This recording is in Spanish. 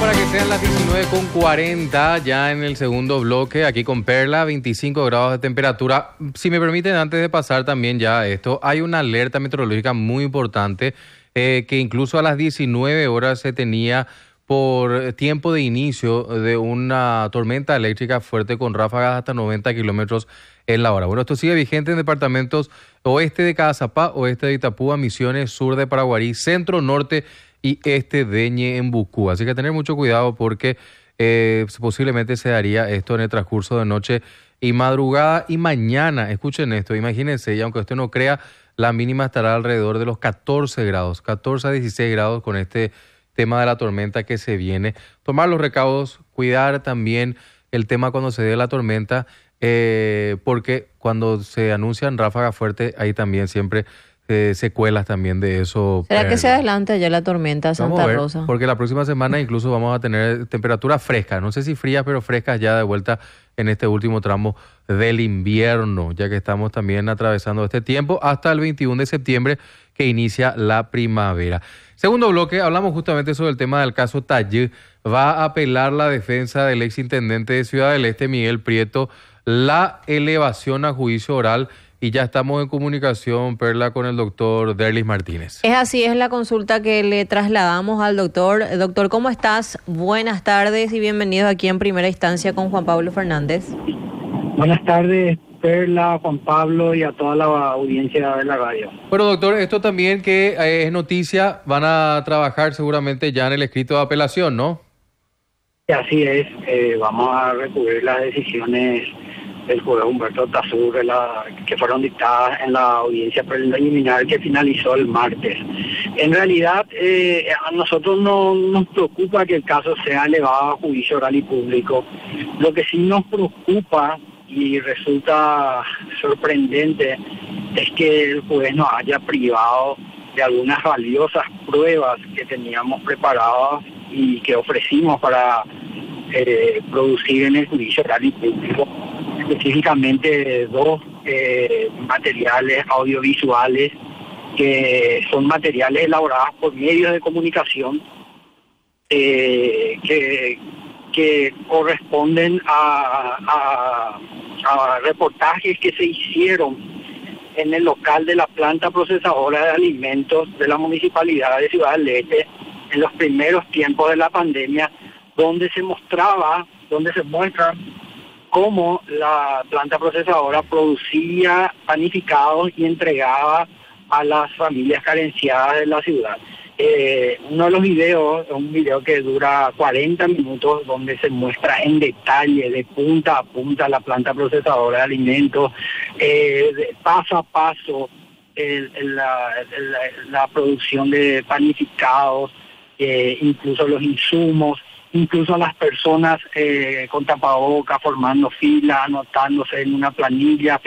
para que sean las 19:40 ya en el segundo bloque, aquí con Perla, 25 grados de temperatura. Si me permiten, antes de pasar también ya a esto, hay una alerta meteorológica muy importante que incluso a las 19 horas se tenía por tiempo de inicio de una tormenta eléctrica fuerte con ráfagas hasta 90 kilómetros en la hora. Bueno, esto sigue vigente en departamentos oeste de Caazapá, oeste de Itapúa, Misiones, sur de Paraguarí, centro, norte y este de Ñeembucú. Así que tener mucho cuidado porque posiblemente se daría esto en el transcurso de noche y madrugada y mañana. Escuchen esto, imagínense, y aunque usted no crea, la mínima estará alrededor de los 14 grados, 14 a 16 grados con este tema de la tormenta que se viene. Tomar los recaudos, cuidar también el tema cuando se dé la tormenta, porque cuando se anuncian ráfagas fuertes, hay también siempre secuelas también de eso. ¿Será que se adelanta ya la tormenta Santa Rosa? Porque la próxima semana incluso vamos a tener temperaturas frescas, no sé si frías, pero frescas ya de vuelta en este último tramo del invierno, ya que estamos también atravesando este tiempo hasta el 21 de septiembre que inicia la primavera. Segundo bloque, hablamos justamente sobre el tema del caso Tayé. Va a apelar la defensa del exintendente de Ciudad del Este, Miguel Prieto, la elevación a juicio oral. Y ya estamos en comunicación, Perla, con el doctor Derlis Martínez. Es así, es la consulta que le trasladamos al doctor. Doctor, ¿cómo estás? Buenas tardes y bienvenidos aquí en Primera Instancia con Juan Pablo Fernández. Buenas tardes, Perla, Juan Pablo y a toda la audiencia de la radio. Bueno, doctor, esto también que es noticia, van a trabajar seguramente ya en el escrito de apelación, ¿no? Así es, vamos a recurrir las decisiones del juez Humberto Tazur que fueron dictadas en la audiencia preliminar que finalizó el martes. En realidad, a nosotros no nos preocupa que el caso sea elevado a juicio oral y público. Lo que sí nos preocupa y resulta sorprendente es que el juez nos haya privado de algunas valiosas pruebas que teníamos preparadas y que ofrecimos para producir en el juicio oral y público. Específicamente dos materiales audiovisuales que son materiales elaborados por medios de comunicación que corresponden a reportajes que se hicieron en el local de la planta procesadora de alimentos de la Municipalidad de Ciudad del Este en los primeros tiempos de la pandemia, donde se muestra cómo la planta procesadora producía panificados y entregaba a las familias carenciadas de la ciudad. Uno de los videos es un video que dura 40 minutos donde se muestra en detalle, de punta a punta, la planta procesadora de alimentos, paso a paso la producción de panificados, incluso los insumos, incluso las personas con tapabocas formando fila, anotándose en una planilla.